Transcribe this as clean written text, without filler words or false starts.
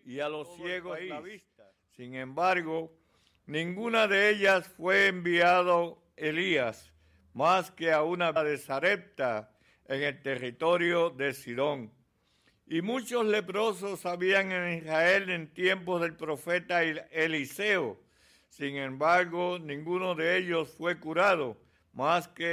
y a los ciegos la vista. Sin embargo, ninguna de ellas fue enviado Elías, más que a una de Sarepta, en el territorio de Sidón. Y muchos leprosos habían en Israel en tiempos del profeta Eliseo. Sin embargo, ninguno de ellos fue curado, más que